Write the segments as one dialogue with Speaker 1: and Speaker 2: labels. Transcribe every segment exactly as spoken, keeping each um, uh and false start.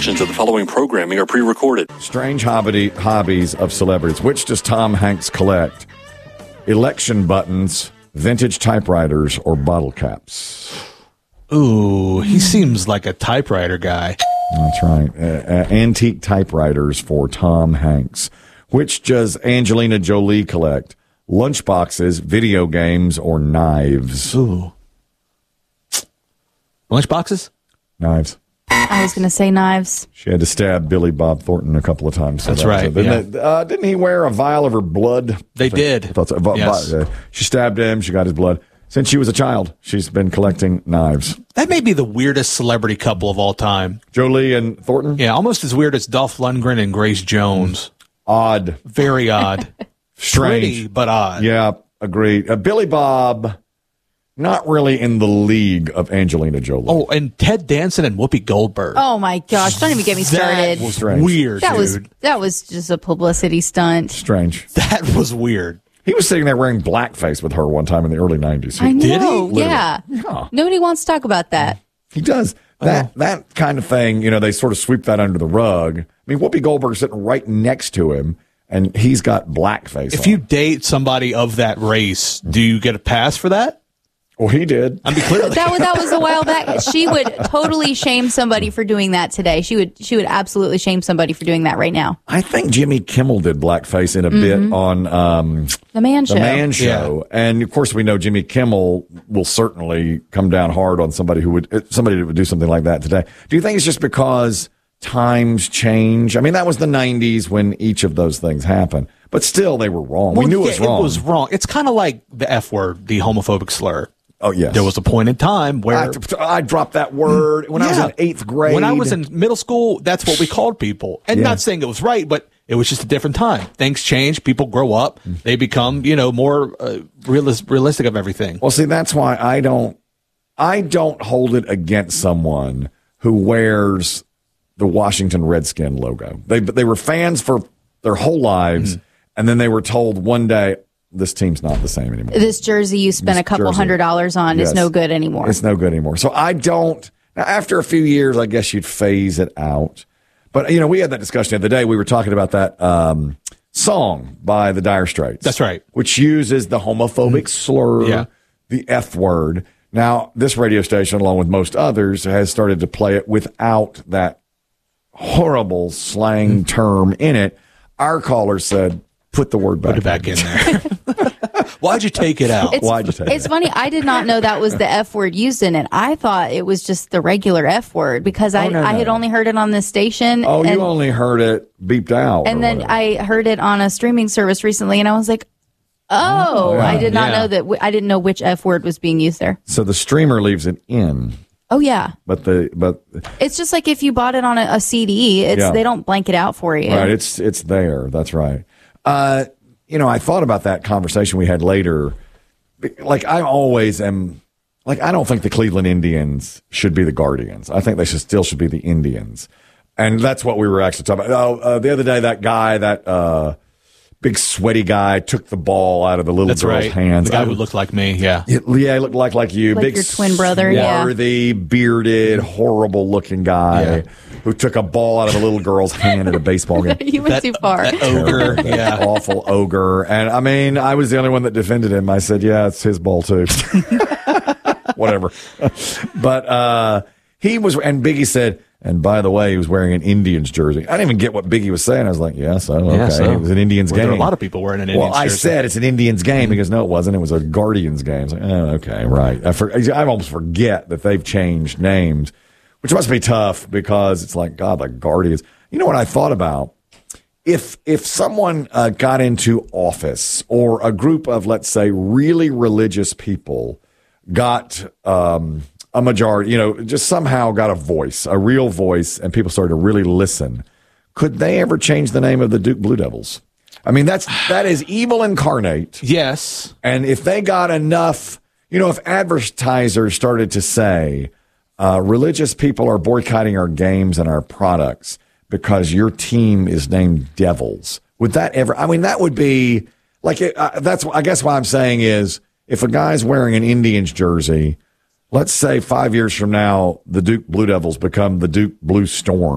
Speaker 1: Portions of the following programming are pre-recorded.
Speaker 2: Strange hobby, hobbies of celebrities. Which does Tom Hanks collect? Election buttons, vintage typewriters, or bottle caps?
Speaker 3: Ooh, he seems like a typewriter guy.
Speaker 2: That's right. Uh, uh, antique typewriters for Tom Hanks. Which does Angelina Jolie collect? Lunchboxes, video games, or knives?
Speaker 3: Ooh. Lunchboxes?
Speaker 2: Knives.
Speaker 4: I was going to say knives.
Speaker 2: She had to stab Billy Bob Thornton a couple of times. So
Speaker 3: That's
Speaker 2: that
Speaker 3: right.
Speaker 2: Didn't,
Speaker 3: Yeah.
Speaker 2: it, uh, didn't he wear a vial of her blood?
Speaker 3: They
Speaker 2: I think-
Speaker 3: did.
Speaker 2: I thought so. Vi-
Speaker 3: Yes.
Speaker 2: vi- uh, she stabbed him. She got his blood. Since she was a child, she's been collecting knives.
Speaker 3: That may be the weirdest celebrity couple of all time.
Speaker 2: Jolie and Thornton?
Speaker 3: Yeah, almost as weird as Dolph Lundgren and Grace Jones.
Speaker 2: Odd.
Speaker 3: Very odd.
Speaker 2: Strange.
Speaker 3: Pretty, but odd.
Speaker 2: Yeah, agreed. Uh, Billy Bob, not really in the league of Angelina Jolie.
Speaker 3: Oh, and Ted Danson and Whoopi Goldberg.
Speaker 4: Oh my gosh! Don't even get me started.
Speaker 3: That was
Speaker 2: Strange.
Speaker 3: weird,
Speaker 4: that
Speaker 3: dude.
Speaker 4: was that was just a publicity stunt.
Speaker 2: Strange.
Speaker 3: That was weird.
Speaker 2: He was sitting there wearing blackface with her one time in the early nineties.
Speaker 4: I
Speaker 3: Did he?
Speaker 4: know. Yeah.
Speaker 2: Yeah.
Speaker 4: Nobody wants to talk about that.
Speaker 2: He does. That that kind of thing, you know, they sort of sweep that under the rug. I mean, Whoopi Goldberg's sitting right next to him, and he's got blackface
Speaker 3: If
Speaker 2: on.
Speaker 3: you date somebody of that race, do you get a pass for that?
Speaker 2: Well, he did.
Speaker 3: I mean, clearly.
Speaker 4: That was that was a while back. She would totally shame somebody for doing that today. She would she would absolutely shame somebody for doing that right now.
Speaker 2: I think Jimmy Kimmel did blackface in a
Speaker 4: Mm-hmm.
Speaker 2: bit on um,
Speaker 4: The Man Show.
Speaker 2: The Man Show. And, of course, we know Jimmy Kimmel will certainly come down hard on somebody who would somebody that would do something like that today. Do you think it's just because times change? I mean, that was the nineties when each of those things happened. But still, they were wrong.
Speaker 3: Well,
Speaker 2: we knew
Speaker 3: yeah,
Speaker 2: it was wrong.
Speaker 3: It was wrong. It's kind of like the F word, the homophobic slur.
Speaker 2: Oh, yes.
Speaker 3: There was a point in time where
Speaker 2: I, I dropped that word when I was
Speaker 3: Yeah.
Speaker 2: in eighth grade.
Speaker 3: When I was in middle school, that's what we called people. And
Speaker 2: Yeah.
Speaker 3: not saying it was right, but it was just a different time. Things change. People grow up. They become, you know, more uh, realis- realistic of everything.
Speaker 2: Well, see, that's why I don't, I don't hold it against someone who wears the Washington Redskin logo. They they were fans for their whole lives,
Speaker 3: Mm-hmm.
Speaker 2: and then they were told one day this team's not the same anymore.
Speaker 4: This jersey you spent
Speaker 2: This
Speaker 4: a couple
Speaker 2: jersey.
Speaker 4: hundred dollars on
Speaker 2: Yes.
Speaker 4: is no good anymore.
Speaker 2: It's no good anymore. So I don't. Now, after a few years, I guess you'd phase it out. But you know, we had that discussion the other day. We were talking about that um, song by the Dire Straits.
Speaker 3: That's right.
Speaker 2: Which uses the homophobic slur,
Speaker 3: Yeah.
Speaker 2: the F word. Now, this radio station, along with most others, has started to play it without that horrible slang term in it. Our caller said, "Put the word back,
Speaker 3: Put it back in there. Why'd you take it out?
Speaker 4: It's,
Speaker 2: Why'd you take
Speaker 4: it's
Speaker 2: it?
Speaker 4: funny. I did not know that was the F word used in it. I thought it was just the regular F word because I,
Speaker 2: Oh, no,
Speaker 4: I had
Speaker 2: no.
Speaker 4: only heard it on this station.
Speaker 2: Oh,
Speaker 4: and,
Speaker 2: you only heard it beeped out.
Speaker 4: and
Speaker 2: or
Speaker 4: then
Speaker 2: whatever.
Speaker 4: I heard it on a streaming service recently, and I was like, oh,
Speaker 2: yeah.
Speaker 4: I did not
Speaker 3: Yeah.
Speaker 4: know that. W- I didn't know which F word was being used there.
Speaker 2: So the streamer leaves it in,
Speaker 4: Oh yeah,
Speaker 2: but the but
Speaker 4: it's just like if you bought it on a, a C D. It's
Speaker 2: Yeah.
Speaker 4: they don't blank it out for you.
Speaker 2: right, it's it's there. That's right. Uh, you know, I thought about that conversation we had later. Like I always am. Like I don't think the Cleveland Indians should be the Guardians. I think they should still should be the Indians, and that's what we were actually talking about. Oh, uh, the other day, that guy, that uh, big sweaty guy, took the ball out of the little
Speaker 3: That's
Speaker 2: girl's
Speaker 3: right.
Speaker 2: hands.
Speaker 3: The guy
Speaker 2: I-
Speaker 3: who looked like me, yeah.
Speaker 2: Yeah, he looked like like you,
Speaker 4: Like
Speaker 2: big
Speaker 4: your twin brother, yeah.
Speaker 2: swarthy, bearded, horrible looking guy
Speaker 3: Yeah.
Speaker 2: who took a ball out of a little girl's hand at a baseball game.
Speaker 4: you went too far.
Speaker 3: That ogre, yeah.
Speaker 2: Awful ogre. And I mean, I was the only one that defended him. I said, yeah, it's his ball too. Whatever. But uh, he was, and Biggie said, and by the way, he was wearing an Indians jersey. I didn't even get what Biggie was saying. I was like, yeah, so, okay.
Speaker 3: Yeah, so.
Speaker 2: It was an Indians
Speaker 3: Well,
Speaker 2: game.
Speaker 3: there are a lot of people wearing an
Speaker 2: Well,
Speaker 3: Indians
Speaker 2: I
Speaker 3: jersey.
Speaker 2: said it's an Indians game. He goes, no, it wasn't. It was a Guardians game. I was like, oh, okay, right. I, for, I almost forget that they've changed names, which must be tough because it's like, God, the Guardians. You know what I thought about? If if someone uh, got into office or a group of, let's say, really religious people got um, a majority, you know, just somehow got a voice, a real voice, and people started to really listen, could they ever change the name of the Duke Blue Devils? I mean, that's that is evil incarnate.
Speaker 3: Yes.
Speaker 2: And if they got enough, you know, if advertisers started to say, uh, religious people are boycotting our games and our products because your team is named Devils, would that ever, I mean, that would be like, uh, that's, I guess what I'm saying is if a guy's wearing an Indians jersey, let's say five years from now, the Duke Blue Devils become the Duke Blue Storm.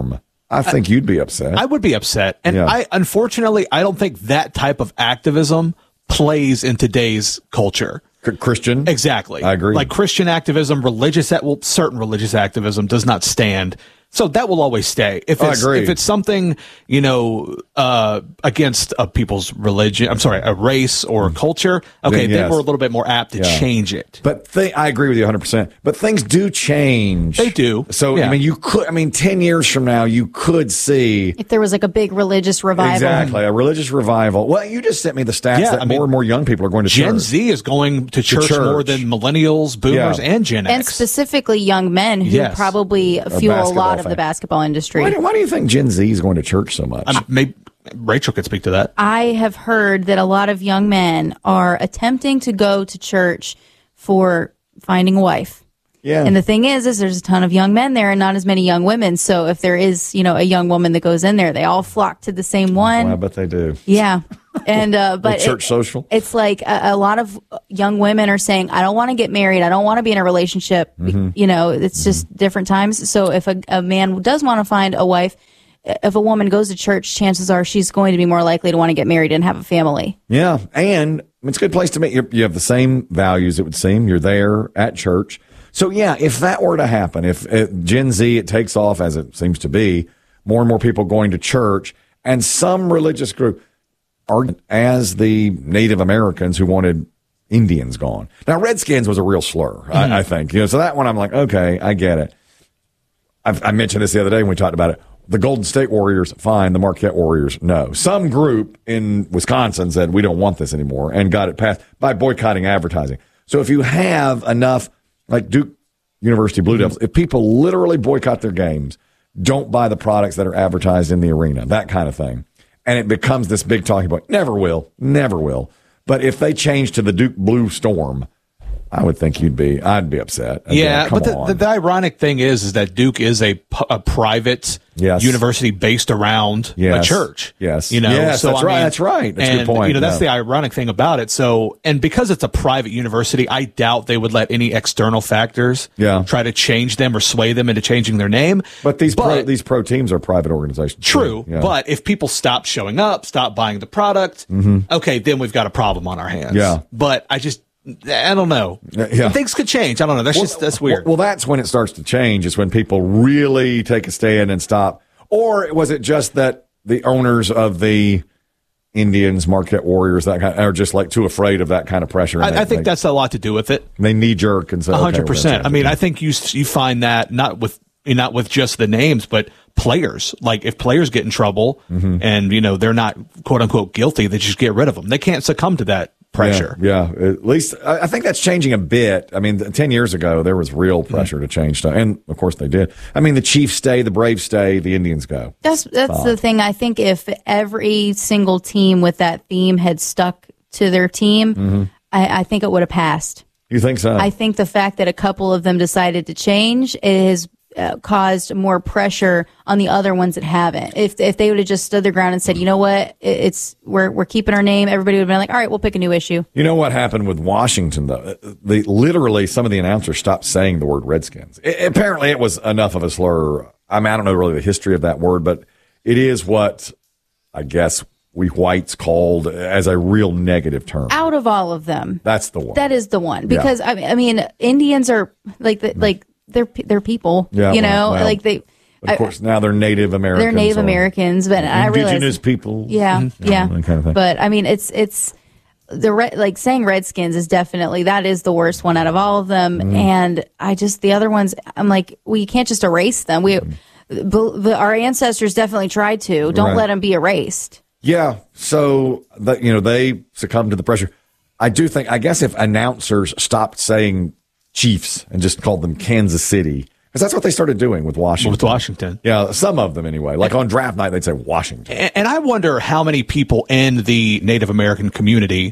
Speaker 2: I think I, you'd be upset.
Speaker 3: I would be upset. And
Speaker 2: yeah.
Speaker 3: I, unfortunately, I don't think that type of activism plays in today's culture.
Speaker 2: Christian?
Speaker 3: Exactly.
Speaker 2: I agree.
Speaker 3: Like Christian activism, religious, well, certain religious activism does not stand. So that will always stay. If it's,
Speaker 2: I agree.
Speaker 3: If it's something, you know, uh, against a people's religion, I'm sorry, a race or a culture, okay,
Speaker 2: then,
Speaker 3: then
Speaker 2: yes.
Speaker 3: we're a little bit more apt to
Speaker 2: yeah.
Speaker 3: change it.
Speaker 2: But th- I agree with you one hundred percent. But things do change.
Speaker 3: They do.
Speaker 2: So,
Speaker 3: yeah.
Speaker 2: I mean, you could, I mean, ten years from now, you could see.
Speaker 4: If there was like a big religious revival.
Speaker 2: Exactly. A religious revival. Well, you just sent me the stats
Speaker 3: Yeah,
Speaker 2: that
Speaker 3: I mean,
Speaker 2: more and more young people are going to
Speaker 3: Gen
Speaker 2: church.
Speaker 3: Z is going to church,
Speaker 2: church.
Speaker 3: more than millennials, boomers,
Speaker 2: Yeah.
Speaker 3: and Gen X.
Speaker 4: And specifically young men who
Speaker 3: Yes.
Speaker 4: probably fuel a
Speaker 2: basketball
Speaker 4: lot of
Speaker 2: fan.
Speaker 4: the basketball industry.
Speaker 2: Why do, why do you think Gen Z is going to church so much?
Speaker 3: I'm, maybe Rachel could speak to that.
Speaker 4: I have heard that a lot of young men are attempting to go to church for finding a wife.
Speaker 2: yeah.
Speaker 4: And the thing is, is there's a ton of young men there and not as many young women. So if there is, you know, a young woman that goes in there, they all flock to the same one.
Speaker 2: Well, I bet they do.
Speaker 4: Yeah. And, uh, but
Speaker 2: church
Speaker 4: it-
Speaker 2: social?
Speaker 4: it's like a, a lot of young women are saying, I don't want to get married. I don't want to be in a relationship.
Speaker 2: Mm-hmm.
Speaker 4: You know, it's just different times. So if a, a man does want to find a wife, if a woman goes to church, chances are she's going to be more likely to want to get married and have a family.
Speaker 2: Yeah. And I mean, it's a good place to meet. You're, you have the same values, it would seem. You're there at church. So, yeah, if that were to happen, if uh, Gen Z, it takes off as it seems to be, more and more people going to church, and some religious group are as the Native Americans who wanted Indians gone. Now, Redskins was a real slur, mm-hmm. I, I think. You know, so that one I'm like, okay, I get it. I've, I mentioned this the other day when we talked about it. The Golden State Warriors, fine. The Marquette Warriors, no. Some group in Wisconsin said, we don't want this anymore, and got it passed by boycotting advertising. So if you have enough, like Duke University Blue Devils, if people literally boycott their games, don't buy the products that are advertised in the arena, that kind of thing, and it becomes this big talking point, never will, never will. But if they change to the Duke Blue Storm, I would think you'd be, I'd be upset. I'd
Speaker 3: yeah,
Speaker 2: be like,
Speaker 3: but the, the, the ironic thing is, is that Duke is a, a private
Speaker 2: yes.
Speaker 3: university based around
Speaker 2: yes.
Speaker 3: a church.
Speaker 2: Yes,
Speaker 3: you know,
Speaker 2: yes,
Speaker 3: so
Speaker 2: that's
Speaker 3: I
Speaker 2: right.
Speaker 3: mean,
Speaker 2: That's right. That's
Speaker 3: and,
Speaker 2: a good point.
Speaker 3: You know, that's
Speaker 2: yeah.
Speaker 3: the ironic thing about it. So, and because it's a private university, I doubt they would let any external factors
Speaker 2: yeah.
Speaker 3: try to change them or sway them into changing their name.
Speaker 2: But these
Speaker 3: but,
Speaker 2: pro, these pro teams are private organizations.
Speaker 3: True,
Speaker 2: yeah.
Speaker 3: but if people stop showing up, stop buying the product, mm-hmm. okay, then we've got a problem on our hands.
Speaker 2: Yeah.
Speaker 3: But I just. I don't know.
Speaker 2: Yeah.
Speaker 3: Things could change. I don't know. That's
Speaker 2: well,
Speaker 3: just that's weird.
Speaker 2: Well, well, that's when it starts to change. Is when people really take a stand and stop. Or was it just that the owners of the Indians, Marquette Warriors, that kind, of, are just like too afraid of that kind of pressure?
Speaker 3: I,
Speaker 2: they,
Speaker 3: I think
Speaker 2: they,
Speaker 3: that's a lot to do with it.
Speaker 2: They knee jerk and say,
Speaker 3: A hundred
Speaker 2: okay,
Speaker 3: percent.
Speaker 2: well,
Speaker 3: I mean, I think you you find that not with not with just the names, but players. Like if players get in trouble mm-hmm. and you know they're not quote unquote guilty, they just get rid of them. They can't succumb to that pressure.
Speaker 2: Yeah, yeah. At least I, I think that's changing a bit. I mean, ten years ago there was real pressure mm-hmm. to change stuff, and of course they did. I mean, the Chiefs stay, the Braves stay, the Indians go.
Speaker 4: That's that's Fine. The thing. I think if every single team with that theme had stuck to their team, mm-hmm. I, I think it would have passed.
Speaker 2: You think so?
Speaker 4: I think the fact that a couple of them decided to change has uh, caused more pressure on the other ones that haven't. If if they would have just stood their ground and said, you know what, it's we're we're keeping our name, everybody would have been like, all right, we'll pick a new issue.
Speaker 2: You know what happened with Washington though? They literally some of the announcers stopped saying the word Redskins. It, apparently, it was enough of a slur. I mean, I don't know really the history of that word, but it is what I guess we whites called as a real negative term.
Speaker 4: Out of all of them,
Speaker 2: that's the one.
Speaker 4: That is the one because yeah. I mean, I mean, Indians are like the, like they're they're people. Yeah, you know, well, like they.
Speaker 2: But of course, I, now they're Native Americans.
Speaker 4: They're Native Americans, but I realize
Speaker 2: indigenous people.
Speaker 4: Yeah,
Speaker 2: mm-hmm.
Speaker 4: yeah.
Speaker 2: That kind of thing.
Speaker 4: But I mean, it's it's the re- like saying Redskins is definitely that is the worst one out of all of them, mm-hmm. and I just the other ones. I'm like, we can't just erase them. We, mm-hmm. b- b- our ancestors definitely tried to. Don't
Speaker 2: right.
Speaker 4: let them be erased.
Speaker 2: Yeah, so that you know they succumbed to the pressure. I do think. I guess if announcers stopped saying Chiefs and just called them Kansas City, because that's what they started doing with Washington.
Speaker 3: With Washington,
Speaker 2: yeah, some of them anyway. Like on draft night, they'd say Washington.
Speaker 3: And, and I wonder how many people in the Native American community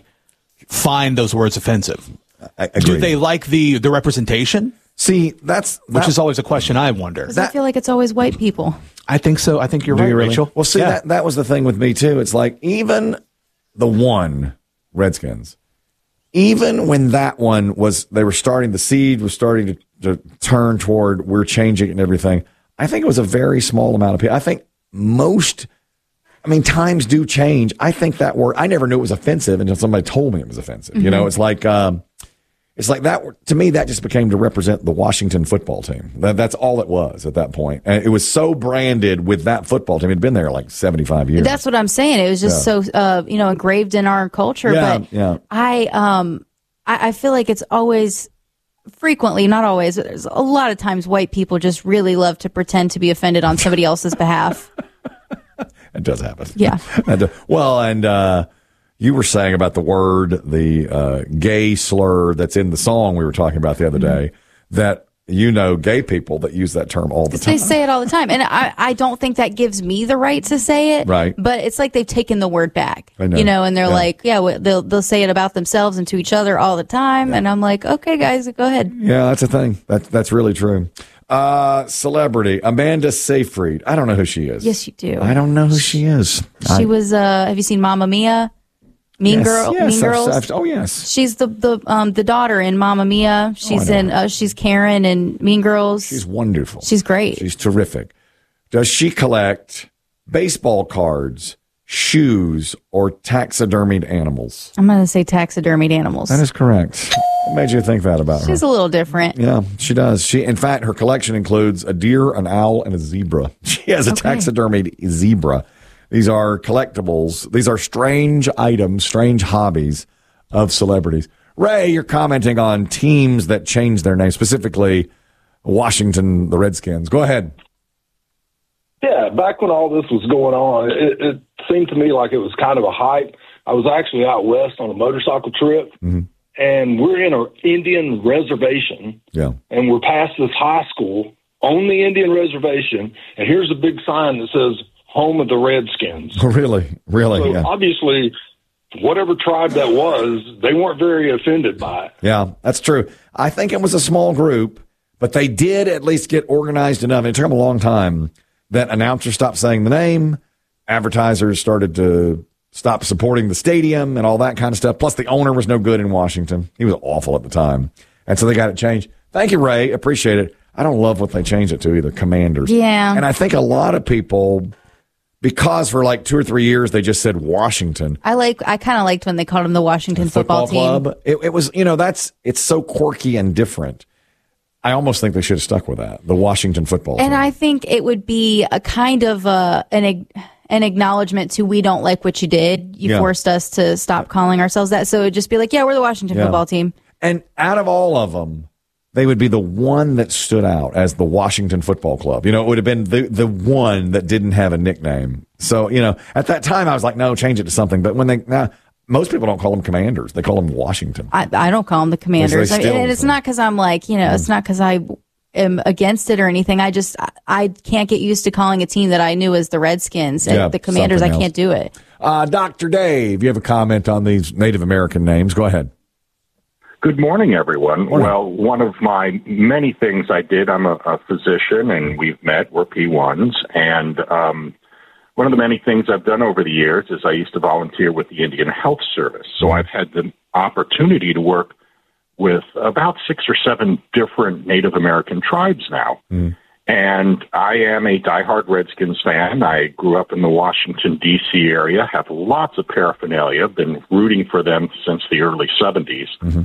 Speaker 3: find those words offensive.
Speaker 2: I, I
Speaker 3: do they like the the representation?
Speaker 2: See, that's that,
Speaker 3: which is always a question I wonder.
Speaker 4: That, I feel like it's always white people.
Speaker 3: I think so. I think you're
Speaker 2: Do
Speaker 3: right,
Speaker 2: you really?
Speaker 3: Rachel.
Speaker 2: Well, see,
Speaker 3: yeah.
Speaker 2: that, that was the thing with me, too. It's like even the one, Redskins, even when that one was, they were starting, the seed was starting to, to turn toward we're changing and everything, I think it was a very small amount of people. I think most, I mean, times do change. I think that word, I never knew it was offensive until somebody told me it was offensive. Mm-hmm. You know, it's like, um, it's like that, to me, that just became to represent the Washington football team. That, that's all it was at that point. And it was so branded with that football team. It had been there like seventy-five years.
Speaker 4: That's what I'm saying. It was just yeah. so, uh, you know, engraved in our culture.
Speaker 2: Yeah,
Speaker 4: but
Speaker 2: yeah.
Speaker 4: I, um, I, I feel like it's always, frequently, not always, but there's a lot of times white people just really love to pretend to be offended on somebody else's behalf.
Speaker 2: It does happen.
Speaker 4: Yeah.
Speaker 2: Well, and uh, you were saying about the word, the uh, gay slur that's in the song we were talking about the other day, mm-hmm. that you know gay people that use that term all the time.
Speaker 4: They say it all the time. And I, I don't think that gives me the right to say it.
Speaker 2: Right.
Speaker 4: But it's like they've taken the word back.
Speaker 2: I know.
Speaker 4: You know, and they're
Speaker 2: yeah.
Speaker 4: like, yeah, well, they'll, they'll say it about themselves and to each other all the time. Yeah. And I'm like, okay, guys, go ahead.
Speaker 2: Yeah, that's a thing. That, that's really true. Uh, celebrity, Amanda Seyfried. I don't know who she is.
Speaker 4: Yes, you do.
Speaker 2: I don't know who she is.
Speaker 4: She
Speaker 2: I,
Speaker 4: was, uh, have you seen Mamma Mia? Mean
Speaker 2: yes,
Speaker 4: Girl,
Speaker 2: yes,
Speaker 4: Mean Girls.
Speaker 2: I've, I've, oh yes,
Speaker 4: she's the the um the daughter in Mamma Mia. She's
Speaker 2: oh,
Speaker 4: in uh, she's Karen in Mean Girls.
Speaker 2: She's wonderful.
Speaker 4: She's great.
Speaker 2: She's terrific. Does she collect baseball cards, shoes, or taxidermied animals?
Speaker 4: I'm going to say taxidermied animals.
Speaker 2: That is correct. What made you think that about her?
Speaker 4: She's a little different.
Speaker 2: Yeah, she does. She, in fact, her collection includes a deer, an owl, and a zebra. She has a okay. taxidermied zebra. These are collectibles. These are strange items, strange hobbies of celebrities. Ray, you're commenting on teams that change their name, specifically Washington, the Redskins. Go ahead.
Speaker 5: Yeah, back when all this was going on, it, it seemed to me like it was kind of a hype. I was actually out west on a motorcycle trip, mm-hmm. and we're in an Indian reservation,
Speaker 2: yeah.
Speaker 5: and we're past this high school on the Indian reservation, and here's a big sign that says, home of the Redskins.
Speaker 2: Oh, really? Really?
Speaker 5: So
Speaker 2: yeah.
Speaker 5: obviously, whatever tribe that was, they weren't very offended by it.
Speaker 2: Yeah, that's true. I think it was a small group, but they did at least get organized enough. It took them a long time that announcers stopped saying the name, advertisers started to stop supporting the stadium and all that kind of stuff. Plus, the owner was no good in Washington. He was awful at the time. And so they got it changed. Thank you, Ray. Appreciate it. I don't love what they changed it to either, Commanders.
Speaker 4: Yeah.
Speaker 2: And I think a lot of people... Because for like two or three years they just said Washington.
Speaker 4: I like. I kind of liked when they called him the Washington
Speaker 2: the
Speaker 4: football,
Speaker 2: football
Speaker 4: team.
Speaker 2: Club. It, it was, you know, that's it's so quirky and different. I almost think they should have stuck with that, the Washington football
Speaker 4: and
Speaker 2: team.
Speaker 4: I think it would be a kind of a, an an acknowledgement to we don't like what you did. You
Speaker 2: yeah.
Speaker 4: forced us to stop calling ourselves that. So it would just be like, yeah, we're the Washington
Speaker 2: yeah.
Speaker 4: football team.
Speaker 2: And out of all of them, they would be the one that stood out as the Washington Football Club. You know, it would have been the the one that didn't have a nickname. So, you know, at that time I was like, no, change it to something. But when they now, most people don't call them Commanders; they call them Washington.
Speaker 4: I, I don't call them the Commanders. I mean, and it's
Speaker 2: them.
Speaker 4: not because I'm like, you know, mm. it's not because I am against it or anything. I just I, I can't get used to calling a team that I knew as the Redskins.
Speaker 2: Yeah,
Speaker 4: the Commanders, I can't
Speaker 2: else.
Speaker 4: do it.
Speaker 2: Uh, Doctor Dave, you have a comment on these Native American names? Go ahead.
Speaker 6: Good morning, everyone.
Speaker 2: Morning.
Speaker 6: Well, one of my many things I did, I'm a, a physician, and we've met, we're P ones, and um, one of the many things I've done over the years is I used to volunteer with the Indian Health Service. So I've had the opportunity to work with about six or seven different Native American tribes now. Mm. And I am a diehard Redskins fan. I grew up in the Washington, D C area, have lots of paraphernalia, been rooting for them since the early seventies. Mm-hmm.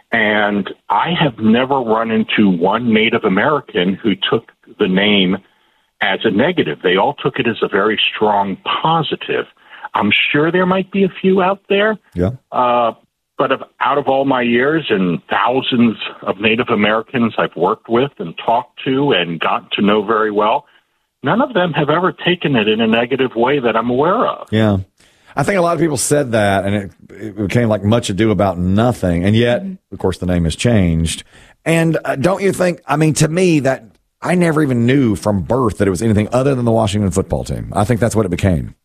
Speaker 6: And I have never run into one Native American who took the name as a negative. They all took it as a very strong positive. I'm sure there might be a few out there.
Speaker 2: Yeah.
Speaker 6: Uh, but of, out of all my years and thousands of Native Americans I've worked with and talked to and gotten to know very well, none of them have ever taken it in a negative way that I'm aware of.
Speaker 2: Yeah. I think a lot of people said that, and it, it became like much ado about nothing. And yet, mm-hmm. of course, the name has changed. And uh, don't you think, I mean, to me, that I never even knew from birth that it was anything other than the Washington football team. I think that's what it became.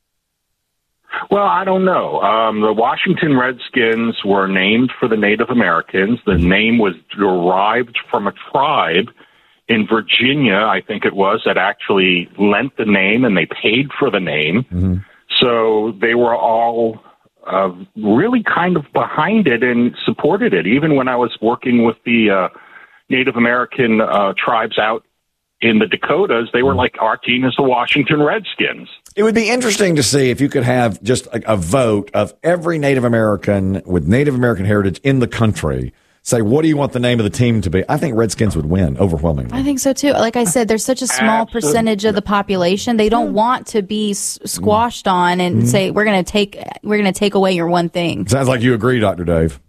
Speaker 6: Well, I don't know. Um, the Washington Redskins were named for the Native Americans. The name was derived from a tribe in Virginia, I think it was, that actually lent the name, and they paid for the name. Mm-hmm. So they were all uh, really kind of behind it and supported it. Even when I was working with the uh, Native American uh, tribes out in the Dakotas, they were like, our team is the Washington Redskins.
Speaker 2: It would be interesting to see if you could have just a, a vote of every Native American with Native American heritage in the country. Say, what do you want the name of the team to be? I think Redskins would win overwhelmingly.
Speaker 4: I think so too. Like I said, there's such a small
Speaker 6: Absolutely.
Speaker 4: percentage of the population. They don't want to be s- squashed on and
Speaker 2: Mm-hmm.
Speaker 4: say we're going to take we're going to take away your one thing.
Speaker 2: Sounds like you agree, Doctor Dave.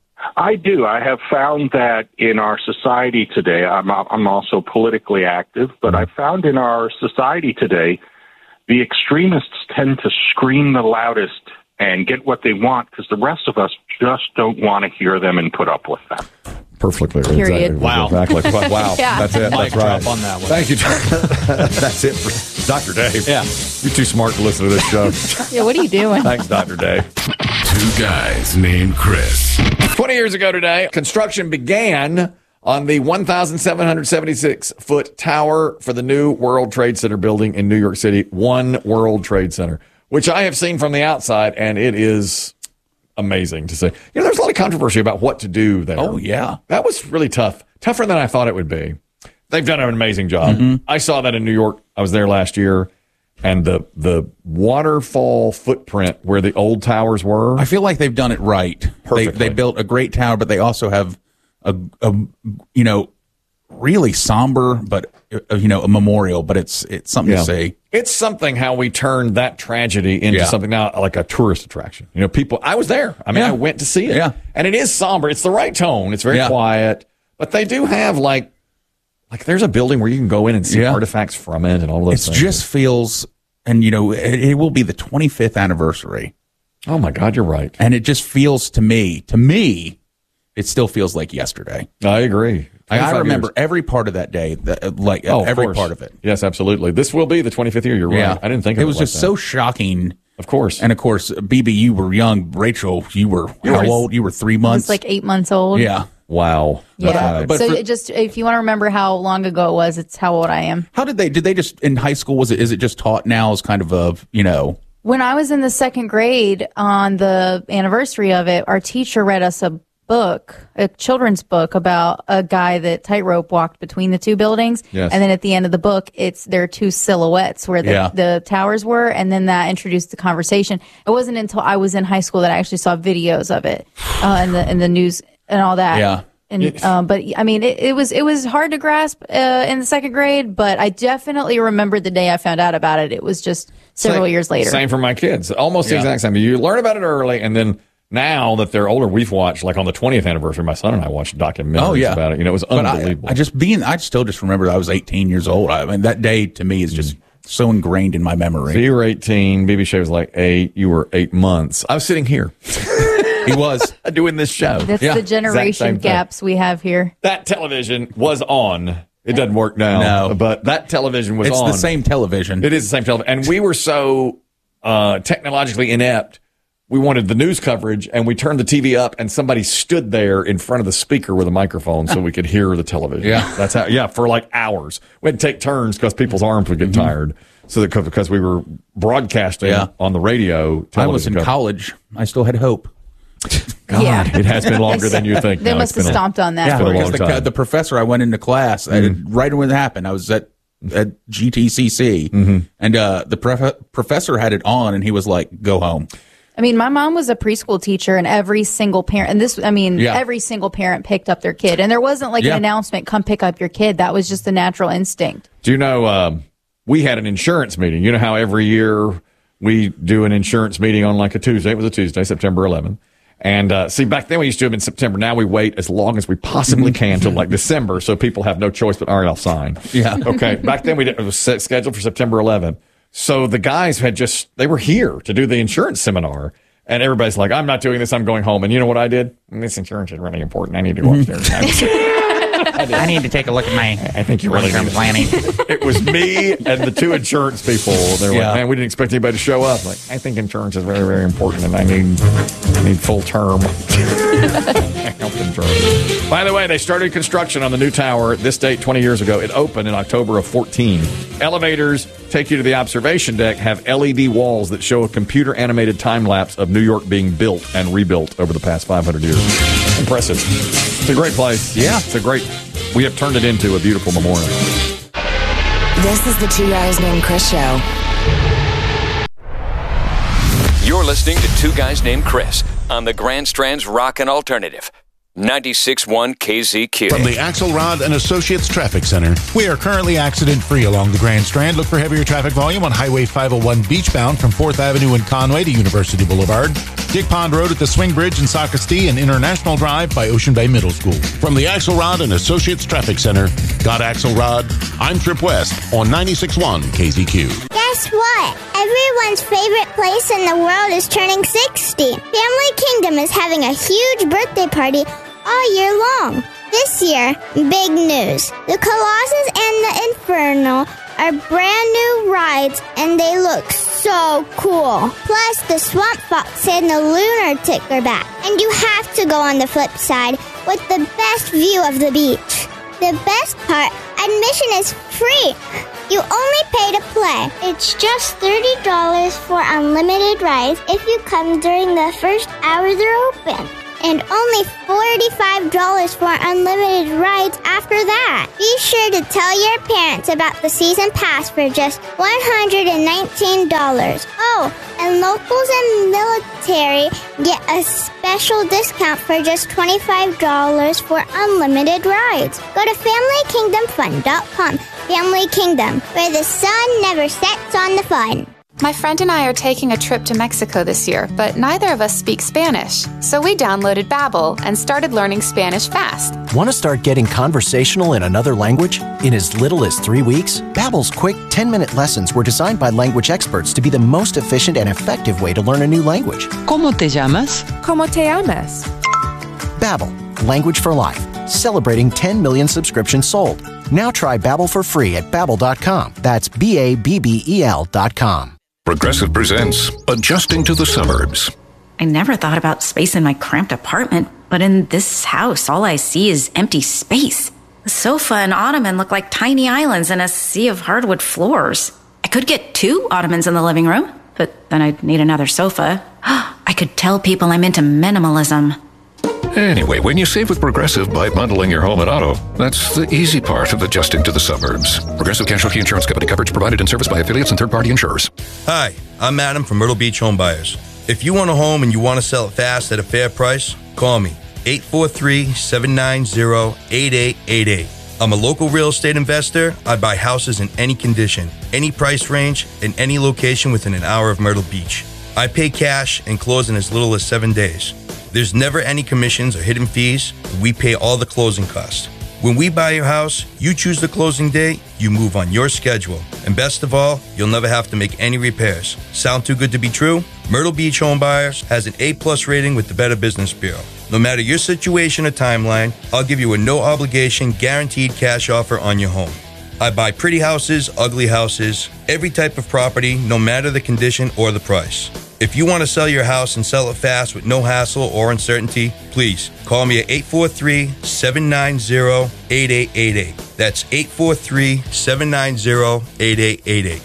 Speaker 6: I do. I have found that in our society today, I'm, I'm also politically active, but I found in our society today, the extremists tend to scream the loudest and get what they want because the rest of us just don't want to hear them and put up with them.
Speaker 2: Perfectly.
Speaker 4: Period.
Speaker 2: Exactly.
Speaker 3: Wow.
Speaker 2: Exactly. Wow.
Speaker 4: Yeah.
Speaker 2: That's it.
Speaker 3: Mic
Speaker 2: That's right.
Speaker 3: drop on that one.
Speaker 2: Thank you. That's it for Doctor Dave.
Speaker 3: Yeah.
Speaker 2: You're too smart to listen to this show.
Speaker 4: Yeah, what are you doing?
Speaker 2: Thanks, Doctor Dave.
Speaker 7: Two guys named Chris.
Speaker 2: twenty years ago today, construction began on the one thousand seven hundred seventy-six foot tower for the new World Trade Center building in New York City, One World Trade Center, which I have seen from the outside, and it is amazing to see. You know, there's a lot of controversy about what to do there.
Speaker 8: Oh, yeah.
Speaker 2: That was really tough, tougher than I thought it would be. They've done an amazing job.
Speaker 8: Mm-hmm.
Speaker 2: I saw that in New York. I was there last year, and the the waterfall footprint where the old towers were.
Speaker 8: I feel like they've done it right. They,
Speaker 2: Perfectly.
Speaker 8: they built a great tower, but they also have a, a you know, really somber, but uh, you know, a memorial. But it's it's something
Speaker 2: Yeah.
Speaker 8: to say.
Speaker 2: It's something how we turned that tragedy into
Speaker 8: Yeah.
Speaker 2: something now like a tourist attraction. You know, people, I was there. I mean,
Speaker 8: Yeah.
Speaker 2: I went to see it.
Speaker 8: Yeah.
Speaker 2: And it is somber. It's the right tone. It's very
Speaker 8: Yeah.
Speaker 2: quiet. But they do have like, like there's a building where you can go in and see
Speaker 8: Yeah.
Speaker 2: artifacts from it and all those
Speaker 8: It
Speaker 2: things.
Speaker 8: just feels, and you know, it, it will be the twenty-fifth anniversary,
Speaker 2: Oh my God, you're right.
Speaker 8: and it just feels to me, to me, it still feels like yesterday.
Speaker 2: I agree.
Speaker 8: I, I
Speaker 2: twenty-five
Speaker 8: remember
Speaker 2: years.
Speaker 8: every part of that day, the, like
Speaker 2: Oh, of
Speaker 8: every
Speaker 2: course.
Speaker 8: part of it.
Speaker 2: Yes, absolutely. This will be the twenty-fifth year. You're right. I didn't think of
Speaker 8: it
Speaker 2: it
Speaker 8: was
Speaker 2: like
Speaker 8: just
Speaker 2: that.
Speaker 8: so shocking.
Speaker 2: Of course.
Speaker 8: And of course, B B, you were young. Rachel, you were
Speaker 2: You
Speaker 8: how
Speaker 2: were-
Speaker 8: old? You were three
Speaker 4: I
Speaker 8: months.
Speaker 4: was like eight months old.
Speaker 8: yeah.
Speaker 2: Wow.
Speaker 4: Yeah.
Speaker 2: Okay.
Speaker 8: But
Speaker 4: so
Speaker 8: for-
Speaker 4: it just if you want to remember how long ago it was, it's how old I am.
Speaker 8: How did they? Did they just in high school? Was it? Is it just taught now as kind of a you know?
Speaker 4: When I was in the second grade on the anniversary of it, our teacher read us a book, a children's book about a guy that tightrope walked between the two buildings.
Speaker 2: Yes.
Speaker 4: And then at the end of the book, it's there are two silhouettes where the,
Speaker 8: Yeah.
Speaker 4: the towers were. And then that introduced the conversation. It wasn't until I was in high school that I actually saw videos of it uh, in the in the news and all that.
Speaker 8: Yeah.
Speaker 4: And um, but I mean, it, it was it was hard to grasp uh, in the second grade, but I definitely remembered the day I found out about it. It was just several
Speaker 2: Same-
Speaker 4: years later.
Speaker 2: Same for my kids. Almost the
Speaker 8: Yeah.
Speaker 2: exact same. You learn about it early, and then now that they're older, we've watched, like on the twentieth anniversary, my son and I watched documentaries
Speaker 8: Oh yeah,
Speaker 2: about it. You know, it was
Speaker 8: But I-
Speaker 2: unbelievable.
Speaker 8: I, just being, I still just remember I was eighteen years old. I mean, that day to me is just so ingrained in my memory.
Speaker 2: So you were eighteen. B B Shea was like eight. You were eight months. I was sitting here
Speaker 8: He was.
Speaker 2: doing this show.
Speaker 4: That's
Speaker 8: Yeah,
Speaker 4: the
Speaker 2: exact same
Speaker 4: generation
Speaker 2: thing.
Speaker 4: gaps we have here.
Speaker 2: That television was on. It doesn't work now.
Speaker 8: No.
Speaker 2: But that television was
Speaker 8: It's
Speaker 2: on.
Speaker 8: the same television.
Speaker 2: It is the same television. And we were so uh, technologically inept. We wanted the news coverage, and we turned the T V up, and somebody stood there in front of the speaker with a microphone so we could hear the television.
Speaker 8: Yeah.
Speaker 2: That's how, yeah, for like hours. We had to take turns because people's arms would get tired. So that because we were broadcasting
Speaker 8: Yeah.
Speaker 2: on the radio.
Speaker 8: I was in
Speaker 2: television coverage.
Speaker 8: college. I still had hope.
Speaker 2: God,
Speaker 4: Yeah.
Speaker 2: it has been longer than you think.
Speaker 4: They
Speaker 2: now.
Speaker 4: must
Speaker 2: It's
Speaker 4: have
Speaker 2: been a-
Speaker 4: stomped on that.
Speaker 2: been a
Speaker 8: because
Speaker 2: long
Speaker 8: the,
Speaker 2: time.
Speaker 8: the professor, I went into class I did, right when it happened. I was at at G T C C, and uh, the prof- professor had it on, and he was like, "Go home."
Speaker 4: I mean, my mom was a preschool teacher, and every single parent, and this, I mean,
Speaker 8: Yeah.
Speaker 4: every single parent picked up their kid. And there wasn't like
Speaker 8: Yeah.
Speaker 4: an announcement, come pick up your kid. That was just a natural instinct.
Speaker 2: Do you know, um, we had an insurance meeting. You know how every year we do an insurance meeting on like a Tuesday. It was a Tuesday, September eleventh. And uh, see, back then we used to do them in September. Now we wait as long as we possibly can till like December, so people have no choice but all right, I'll sign.
Speaker 8: Yeah.
Speaker 2: Okay. Back then we did, it was set, scheduled for September eleventh. So the guys had just they were here to do the insurance seminar, and everybody's like, "I'm not doing this. I'm going home." And you know what I did? This insurance is really important. I need to go upstairs.
Speaker 9: I need to take a look at my
Speaker 2: I think you really
Speaker 9: long-term
Speaker 2: need to-
Speaker 9: planning.
Speaker 2: It was me and the two insurance people. They were
Speaker 8: Yeah.
Speaker 2: like, man, we didn't expect anybody to show up. Like, I think insurance is very, very important, and I need I need full term health insurance. By the way, they started construction on the new tower this date twenty years ago. It opened in October of fourteen. Elevators take you to the observation deck, have L E D walls that show a computer-animated time lapse of New York being built and rebuilt over the past five hundred years. Impressive. It's a great place.
Speaker 8: Yeah.
Speaker 2: It's a great, we have turned it into a beautiful memorial.
Speaker 10: This is the Two Guys Named Chris show.
Speaker 11: You're listening to Two Guys Named Chris on the Grand Strand's Rockin' Alternative. ninety-six point one K Z Q.
Speaker 12: From the Axelrod and Associates Traffic Center, we are currently accident-free along the Grand Strand. Look for heavier traffic volume on Highway five oh one beachbound from fourth Avenue in Conway to University Boulevard, Dick Pond Road at the Swing Bridge in Socastee, and International Drive by Ocean Bay Middle School. From the Axelrod and Associates Traffic Center, got Axelrod, I'm Trip West on ninety-six point one K Z Q.
Speaker 13: Guess what? Everyone's favorite place in the world is turning sixty. Family Kingdom is having a huge birthday party all year long. This year, big news. The Colossus and the Inferno are brand new rides and they look so cool. Plus, the Swamp Fox and the Lunar Tick are back. And you have to go on the flip side with the best view of the beach. The best part, admission is free. You only pay to play. It's just thirty dollars for unlimited rides if you come during the first hour they're open. And only forty-five dollars for unlimited rides after that. Be sure to tell your parents about the season pass for just one hundred nineteen dollars. Oh, and locals and military get a special discount for just twenty-five dollars for unlimited rides. Go to family kingdom fun dot com. Family Kingdom, where the sun never sets on the fun.
Speaker 14: My friend and I are taking a trip to Mexico this year, but neither of us speak Spanish. So we downloaded Babbel and started learning Spanish fast.
Speaker 15: Want to start getting conversational in another language in as little as three weeks? Babbel's quick ten-minute lessons were designed by language experts to be the most efficient and effective way to learn a new language.
Speaker 16: ¿Cómo te llamas?
Speaker 17: ¿Cómo te llamas?
Speaker 15: Babbel, language for life. Celebrating ten million subscriptions sold. Now try Babbel for free at babbel dot com. That's B A B B E L dot com.
Speaker 7: Progressive presents Adjusting to the Suburbs.
Speaker 18: I never thought about space in my cramped apartment, but in this house, all I see is empty space. The sofa and ottoman look like tiny islands in a sea of hardwood floors. I could get two ottomans in the living room, but then I'd need another sofa. I could tell people I'm into minimalism.
Speaker 7: Anyway, when you save with Progressive by bundling your home and auto, that's the easy part of adjusting to the suburbs. Progressive Casualty Insurance Company. Coverage provided and serviced by affiliates and third-party insurers.
Speaker 19: Hi, I'm Adam from Myrtle Beach Home Buyers. If you want a home and you want to sell it fast at a fair price, call me, eight four three, seven nine zero, eight eight eight eight. I'm a local real estate investor. I buy houses in any condition, any price range, in any location within an hour of Myrtle Beach. I pay cash and close in as little as seven days. There's never any commissions or hidden fees. We pay all the closing costs. When we buy your house, you choose the closing date, you move on your schedule. And best of all, you'll never have to make any repairs. Sound too good to be true? Myrtle Beach Home Buyers has an A plus rating with the Better Business Bureau. No matter your situation or timeline, I'll give you a no-obligation, guaranteed cash offer on your home. I buy pretty houses, ugly houses, every type of property, no matter the condition or the price. If you want to sell your house and sell it fast with no hassle or uncertainty, please call me at eight four three, seven nine zero, eight eight eight eight. That's eight four three, seven nine zero, eight eight eight eight.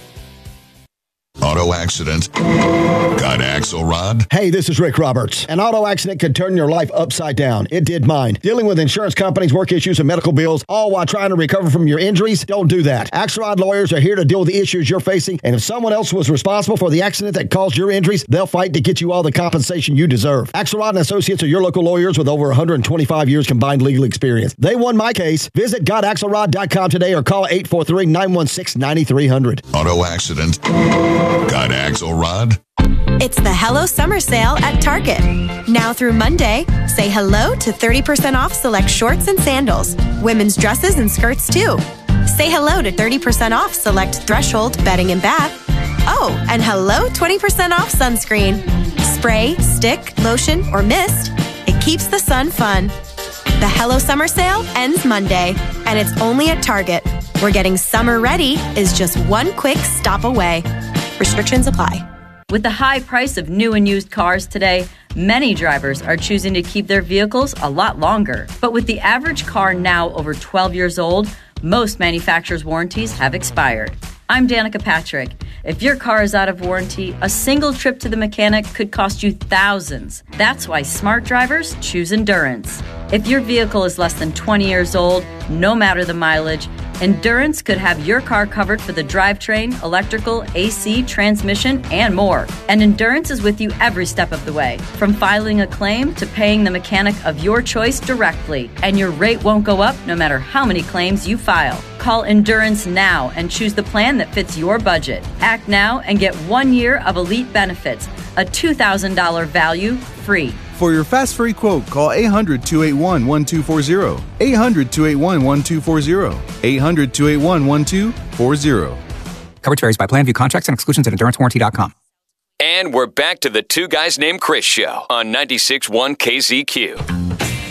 Speaker 12: Auto accident. Got Axelrod?
Speaker 20: Hey, this is Rick Roberts. An auto accident could turn your life upside down. It did mine. Dealing with insurance companies, work issues, and medical bills, all while trying to recover from your injuries? Don't do that. Axelrod lawyers are here to deal with the issues you're facing, and if someone else was responsible for the accident that caused your injuries, they'll fight to get you all the compensation you deserve. Axelrod and Associates are your local lawyers with over one hundred twenty-five years combined legal experience. They won my case. Visit got axelrod dot com today or call eight four three, nine one six, nine three zero zero.
Speaker 12: Auto accident. Got Axelrod?
Speaker 21: It's the Hello Summer Sale at Target. Now through Monday, say hello to thirty percent off select shorts and sandals, women's dresses and skirts too. Say hello to thirty percent off select Threshold bedding and bath. Oh, and hello twenty percent off sunscreen. Spray, stick, lotion, or mist. It keeps the sun fun. The Hello Summer Sale ends Monday, and it's only at Target, where getting summer ready is just one quick stop away. Restrictions apply.
Speaker 22: With the high price of new and used cars today, many drivers are choosing to keep their vehicles a lot longer. But with the average car now over twelve years old, most manufacturers' warranties have expired. I'm Danica Patrick. If your car is out of warranty, a single trip to the mechanic could cost you thousands. That's why smart drivers choose Endurance. If your vehicle is less than twenty years old, no matter the mileage, Endurance could have your car covered for the drivetrain, electrical, A C, transmission, and more. And Endurance is with you every step of the way, from filing a claim to paying the mechanic of your choice directly. And your rate won't go up no matter how many claims you file. Call Endurance now and choose the plan that fits your budget. Act now and get one year of elite benefits, a two thousand dollars value free.
Speaker 16: For your fast free quote, call eight hundred, two eight one, one two four zero. eight hundred, two eight one, one two four zero. eight hundred, two eight one, one two four zero.
Speaker 17: Coverage varies by plan. View contracts and exclusions at endurance warranty dot com.
Speaker 11: And we're back to the Two Guys Named Chris show on ninety-six point one K Z Q.